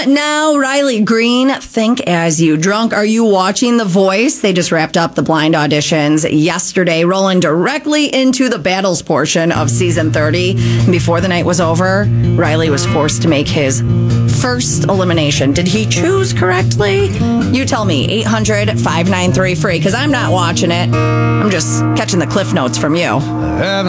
now, Riley Green, Think As You Drunk. Are you watching The Voice? They just wrapped up the blind auditions yesterday, rolling directly into the battles portion of season 30. And before the night was over, Riley was forced to make his first elimination. Did he choose correctly? You tell me, 800-593-FREE, because I'm not watching it. I'm just catching the cliff notes from you.